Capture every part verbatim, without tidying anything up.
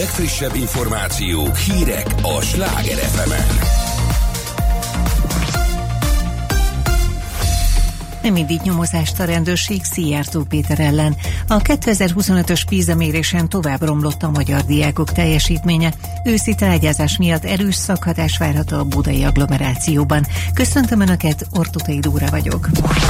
legfrissebb információk, hírek a Sláger ef emen. Nem indít nyomozást a rendőrség Szijjártó Péter ellen. A kétezer-huszonötös PISA mérésen tovább romlott a magyar diákok teljesítménye. Őszi trágyázás miatt erős szakhatás várható a budai agglomerációban. Köszöntöm Önöket, Ortutei Dóra vagyok.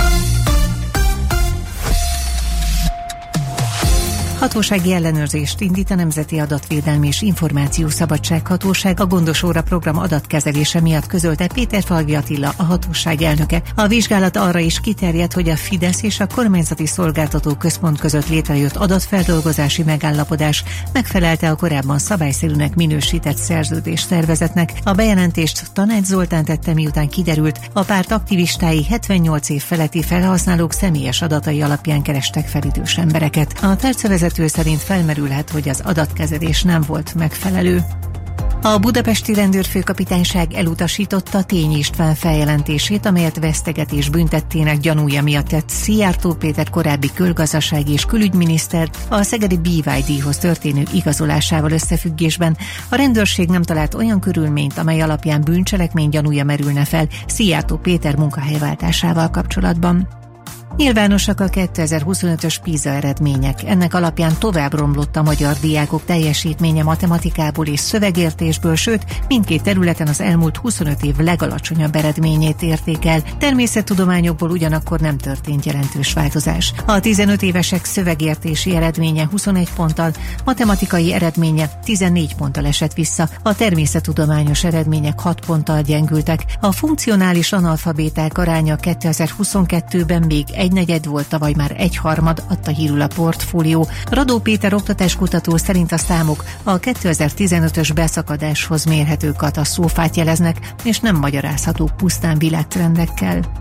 Hatósági ellenőrzést indít a Nemzeti Adatvédelmi és Információszabadsághatóság a Gondos Óra program adatkezelése miatt, közölte Péterfalvi Attila, a hatóság elnöke. A vizsgálat arra is kiterjed, hogy a Fidesz és a Kormányzati Szolgáltató Központ között létrejött adatfeldolgozási megállapodás megfelelte a korábban szabályszerűnek minősített szerződéstervezetnek. A bejelentést Tanács Zoltán tette, miután kiderült, a párt aktivistái hetvennyolc év feletti felhasználók személyes adatai alapján kerestek fel idős embereket. A tárcavezető szerint felmerülhet, hogy az adatkezelés nem volt megfelelő. A budapesti rendőrfőkapitányság elutasította Tényi István feljelentését, amelyet vesztegetés büntettének gyanúja miatt tett Szijjártó Péter korábbi külgazdasági és külügyminiszter a szegedi bé vé díjhoz történő igazolásával összefüggésben. A rendőrség nem talált olyan körülményt, amely alapján bűncselekmény gyanúja merülne fel Szijjártó Péter munkahelyváltásával kapcsolatban. Nyilvánosak a kétezer-huszonötös PISA eredmények. Ennek alapján tovább romlott a magyar diákok teljesítménye matematikából és szövegértésből, sőt, mindkét területen az elmúlt huszonöt év legalacsonyabb eredményét érték el. Természettudományokból ugyanakkor nem történt jelentős változás. A tizenöt évesek szövegértési eredménye huszonegy ponttal, matematikai eredménye tizennégy ponttal esett vissza, a természettudományos eredmények hat ponttal gyengültek. A funkcionális analfabéták aránya kétezer-huszonkettőben még egynegyed volt, tavaly már egyharmad, adta hírül a Portfólió. Radó Péter oktatáskutató szerint a számok a kétezer-tizenötös beszakadáshoz mérhető katasztrófát jeleznek, és nem magyarázható pusztán világtrendekkel.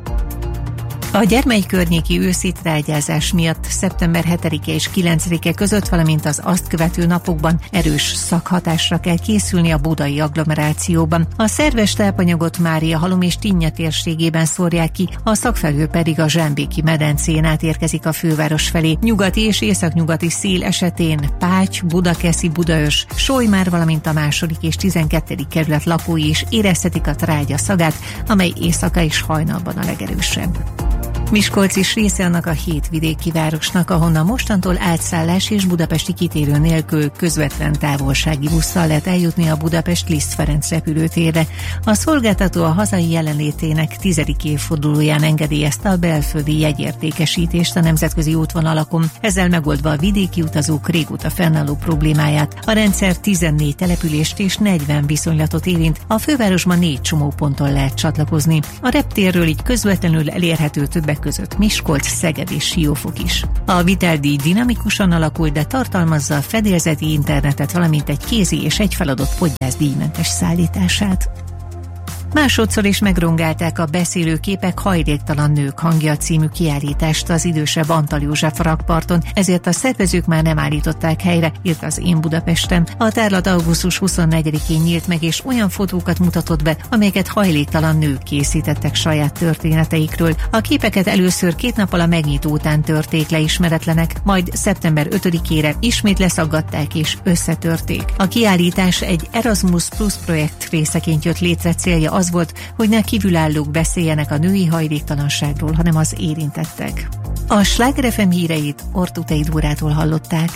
A Gyermely környéki őszi trágyázás miatt szeptember hetedike és kilencedike között, valamint az azt követő napokban erős szakhatásra kell készülni a budai agglomerációban. A szerves tápanyagot Máriahalom és Tinnye térségében szórják ki, a szakfelhő pedig a Zsámbéki medencén át érkezik a főváros felé. Nyugati és északnyugati szél esetén Pács, Budakeszi, Budaörs, Solymár, valamint a második és tizenkettedik kerület lakói is érezhetik a trágya szagát, amely éjszaka és hajnalban a legerősebb. Miskolc is része annak a hét vidéki városnak, ahonnan mostantól átszállás és budapesti kitérő nélkül közvetlen távolsági busszal lehet eljutni a Budapest Liszt Ferenc repülőtérre. A szolgáltató a hazai jelenlétének tizedik évfordulóján engedélyezte a belföldi jegyértékesítést a nemzetközi útvonalakon, ezzel megoldva a vidéki utazók régóta fennálló problémáját. A rendszer tizennégy települést és negyven viszonylatot érint, a fővárosban négy csomóponton lehet csatlakozni. A reptérről így közvetlenül elérhető többek között Miskolc, Szeged és Siófok is. A viteldíj dinamikusan alakul, de tartalmazza a fedélzeti internetet, valamint egy kézi és egy feladott podgyász díjmentes szállítását. Másodszor is megrongálták a Beszélő képek hajléktalan nők hangja című kiállítást az idősebb Antal József rakparton, ezért a szervezők már nem állították helyre, írt az Én Budapesten. A tárlat augusztus huszonnegyedikén nyílt meg, és olyan fotókat mutatott be, amelyeket hajléktalan nők készítettek saját történeteikről. A képeket először két nappal a megnyitó után törték le ismeretlenek, majd szeptember ötödikére ismét leszaggatták és összetörték. A kiállítás egy Erasmus Plus projekt részeként jött létre, célja az volt, hogy ne kívülállók beszéljenek a női hajléktalanságról, hanem az érintettek. A Sláger ef em híreit Ortutei Dórától hallották.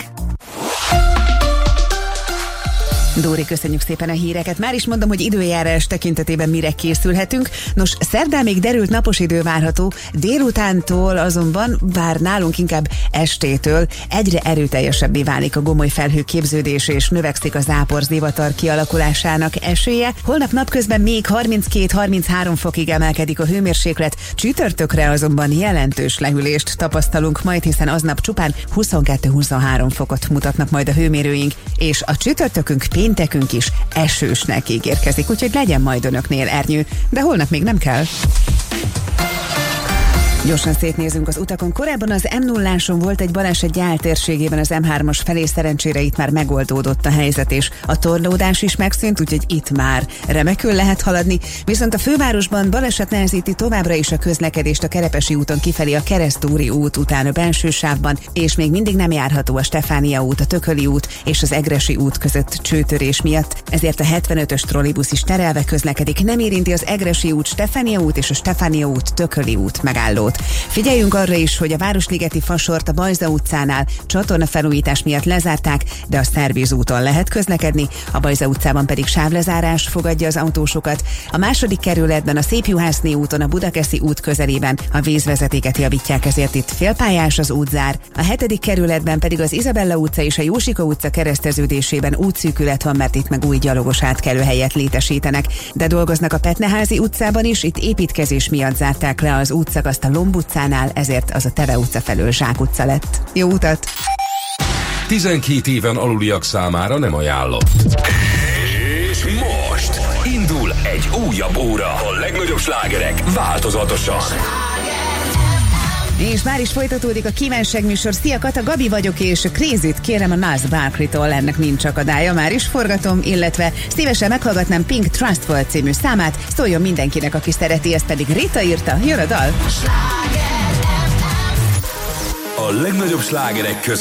Dóri, köszönjük szépen a híreket. Már is mondom, hogy időjárás tekintetében mire készülhetünk. Nos, szerdán még derült napos idő várható, délutántól azonban, bár nálunk inkább estétől egyre erőteljesebbé válik a gomoly felhőképződés, és növekszik a záporzivatar kialakulásának esélye. Holnap napközben még harminckét-harminchárom fokig emelkedik a hőmérséklet, csütörtökre azonban jelentős lehűlést tapasztalunk majd, hiszen aznap csupán huszonkettő-huszonhárom fokot mutatnak majd a hőmérőink, és a csütörtökünk péntekünk is esősnek ígérkezik, úgyhogy legyen majd önöknél ernyő, de holnap még nem kell. Gyorsan szétnézünk az utakon. Korábban az em nulláson volt egy baleset Gyál térségében az em hármas felé, szerencsére itt már megoldódott a helyzet, és a torlódás is megszűnt, úgyhogy itt már remekül lehet haladni. Viszont a fővárosban baleset nehezíti továbbra is a közlekedést a Kerepesi úton kifelé a Keresztúri út után a belső sávban, és még mindig nem járható a Stefánia út, a Tököli út és az Egressy út között csőtörés miatt. Ezért a hetvenötös trollibusz is terelve közlekedik, nem érinti az Egressy út, Stefánia út és a Stefánia út, Tököli út megállót. Figyeljünk arra is, hogy a Városligeti Fasort a Bajza utcánál csatornafelújítás miatt lezárták, de a Szerviz úton lehet közlekedni, a Bajza utcában pedig sávlezárás fogadja az autósokat. A második kerületben a Szépjuhászné úton a Budakeszi út közelében a vízvezetéket javítják, ezért itt félpályás az útzár. A hetedik kerületben pedig az Izabella utca és a Jósika utca kereszteződésében útszűkület van, mert itt meg új gyalogos átkelőhelyet létesítenek. De dolgoznak a Petneházi utcában is, itt építkezés miatt zárták le az útszakaszt a Lomb utcánál, ezért az a Teve utca felől Zsák utca lett. Jó utat! tizenkét éven aluliak számára nem ajánlott. És most indul egy újabb óra. A legnagyobb slágerek változatosan. És már is folytatódik a kívánság műsor. Szia, Kata, Gabi vagyok, és Crazy-t kérem a Nas Barkley-tól, ennek nincs akadálya, már is forgatom, illetve szívesen meghallgatnám Pink Trustful című számát, szóljon mindenkinek, aki szereti, ezt pedig Rita írta, jön a dal. A legnagyobb slágerek között